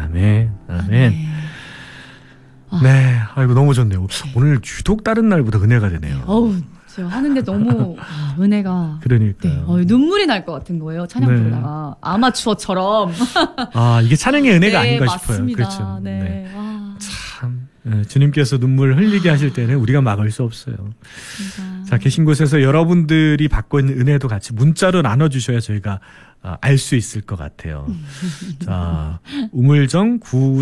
아멘. 아멘. 네. 네. 아이고, 너무 좋네요. 오늘 유독 다른 날보다 은혜가 되네요. 어우, 제가 하는데 너무 은혜가. 그러니까요. 네, 눈물이 날 것 같은 거예요. 찬양 부르다가. 아마추어처럼. 이게 찬양의 은혜가 네, 아닌가 맞습니다. 싶어요. 그렇죠. 네. 참. 주님께서 눈물 흘리게 하실 때는 우리가 막을 수 없어요. 진짜. 자, 계신 곳에서 여러분들이 받고 있는 은혜도 같이 문자로 나눠주셔야 저희가 알 수 있을 것 같아요. 자, 우물정 9